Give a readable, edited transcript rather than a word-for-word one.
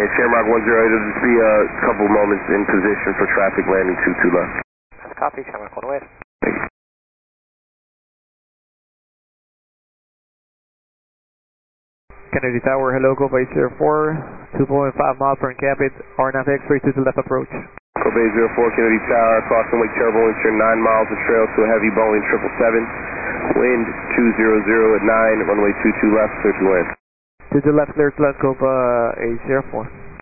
Shamrock 10, it'll just be a couple moments in position for traffic landing 22 left. Copy, Shamrock 108. Thank you. Kennedy Tower, hello, go by 04, 2.5 miles per Capit, RNAV X-ray to left approach. Go Bay 04, Kennedy Tower, crossing Wake Terrible, turn 9 miles of trail to a heavy Boeing 777, wind 200 at 9, runway 22 left, clear to land. To the left, clear to land, go by 04.